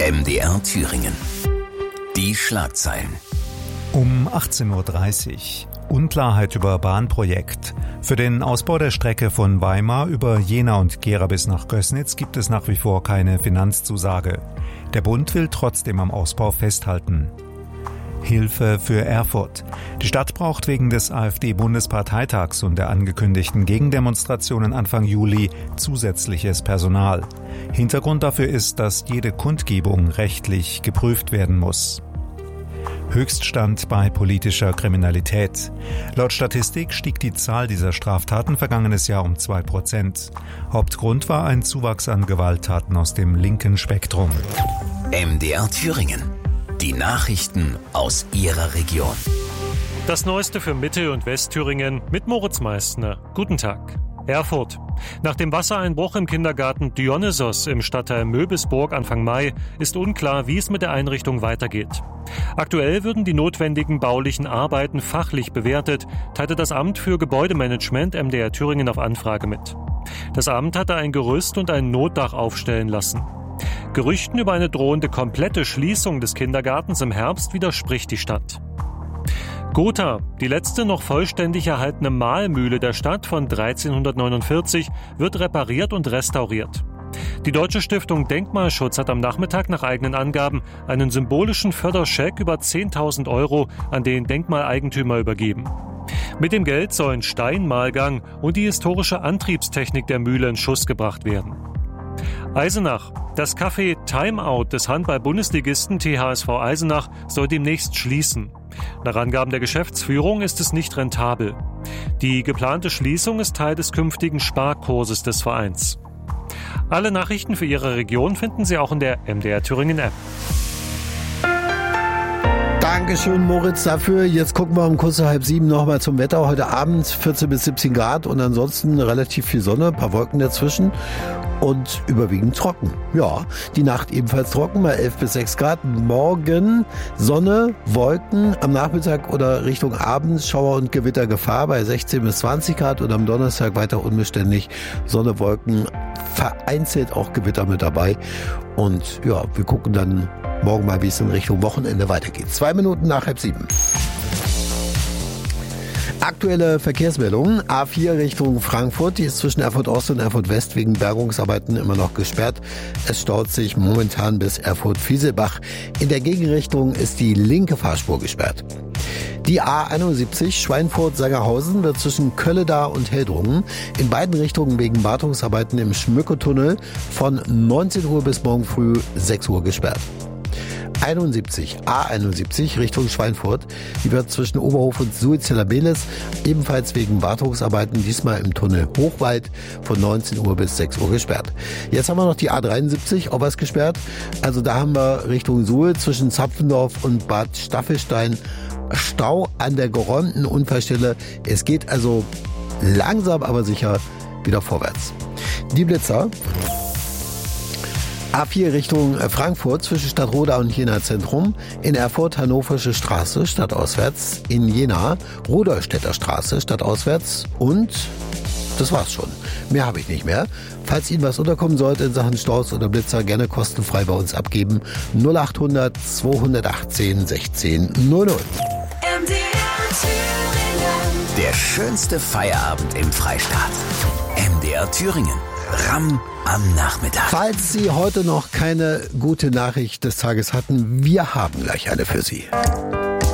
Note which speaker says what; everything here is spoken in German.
Speaker 1: MDR Thüringen. Die Schlagzeilen.
Speaker 2: Um 18.30 Uhr. Unklarheit über Bahnprojekt. Für den Ausbau der Strecke von Weimar über Jena und Gera bis nach Gößnitz gibt es nach wie vor keine Finanzzusage. Der Bund will trotzdem am Ausbau festhalten. Hilfe für Erfurt. Die Stadt braucht wegen des AfD-Bundesparteitags und der angekündigten Gegendemonstrationen Anfang Juli zusätzliches Personal. Hintergrund dafür ist, dass jede Kundgebung rechtlich geprüft werden muss. Höchststand bei politischer Kriminalität. Laut Statistik stieg die Zahl dieser Straftaten vergangenes Jahr um 2%. Hauptgrund war ein Zuwachs an Gewalttaten aus dem linken Spektrum.
Speaker 1: MDR Thüringen. Die Nachrichten aus Ihrer Region.
Speaker 3: Das Neueste für Mittel- und Westthüringen mit Moritz Meissner. Guten Tag. Erfurt. Nach dem Wassereinbruch im Kindergarten Dionysos im Stadtteil Möbisburg Anfang Mai ist unklar, wie es mit der Einrichtung weitergeht. Aktuell würden die notwendigen baulichen Arbeiten fachlich bewertet, teilte das Amt für Gebäudemanagement MDR Thüringen auf Anfrage mit. Das Amt hatte ein Gerüst und ein Notdach aufstellen lassen. Gerüchten über eine drohende komplette Schließung des Kindergartens im Herbst widerspricht die Stadt. Gotha, die letzte noch vollständig erhaltene Mahlmühle der Stadt von 1349, wird repariert und restauriert. Die Deutsche Stiftung Denkmalschutz hat am Nachmittag nach eigenen Angaben einen symbolischen Förderscheck über 10.000 Euro an den Denkmaleigentümer übergeben. Mit dem Geld sollen Steinmahlgang und die historische Antriebstechnik der Mühle in Schuss gebracht werden. Eisenach. Das Café Timeout des Handball-Bundesligisten THSV Eisenach soll demnächst schließen. Nach Angaben der Geschäftsführung ist es nicht rentabel. Die geplante Schließung ist Teil des künftigen Sparkurses des Vereins. Alle Nachrichten für Ihre Region finden Sie auch in der MDR Thüringen App.
Speaker 4: Dankeschön, Moritz, dafür. Jetzt gucken wir um kurz nach 6:30 nochmal zum Wetter. Heute Abend 14 bis 17 Grad und ansonsten relativ viel Sonne, ein paar Wolken dazwischen und überwiegend trocken. Ja, die Nacht ebenfalls trocken bei 11 bis 6 Grad. Morgen Sonne, Wolken, am Nachmittag oder Richtung Abend Schauer- und Gewittergefahr bei 16 bis 20 Grad und am Donnerstag weiter unbeständig Sonne, Wolken, vereinzelt auch Gewitter mit dabei. Und ja, wir gucken dann morgen mal, wie es in Richtung Wochenende weitergeht. 2 Minuten nach 6:30. Aktuelle Verkehrsmeldungen. A4 Richtung Frankfurt, die ist zwischen Erfurt Ost und Erfurt West wegen Bergungsarbeiten immer noch gesperrt. Es staut sich momentan bis Erfurt-Fieselbach. In der Gegenrichtung ist die linke Fahrspur gesperrt. Die A71 Schweinfurt-Sangerhausen wird zwischen Kölleda und Heldrungen in beiden Richtungen wegen Wartungsarbeiten im Schmücketunnel von 19 Uhr bis morgen früh 6 Uhr gesperrt. A71 Richtung Schweinfurt, die wird zwischen Oberhof und Suizeller-Beles ebenfalls wegen Wartungsarbeiten diesmal im Tunnel Hochwald von 19 Uhr bis 6 Uhr gesperrt. Jetzt haben wir noch die A73, auch was gesperrt. Also da haben wir Richtung Suhl zwischen Zapfendorf und Bad Staffelstein Stau an der geräumten Unfallstelle. Es geht also langsam, aber sicher wieder vorwärts. Die Blitzer. A4 Richtung Frankfurt zwischen Stadtroda und Jena Zentrum, in Erfurt Hannoversche Straße stadtauswärts, in Jena Rudolstädter Straße stadtauswärts und das war's schon. Mehr habe ich nicht mehr. Falls Ihnen was unterkommen sollte in Sachen Staus oder Blitzer, gerne kostenfrei bei uns abgeben. 0800 218 16 00.
Speaker 1: Der schönste Feierabend im Freistaat. MDR Thüringen. Ramm am Nachmittag.
Speaker 4: Falls Sie heute noch keine gute Nachricht des Tages hatten, wir haben gleich eine für Sie.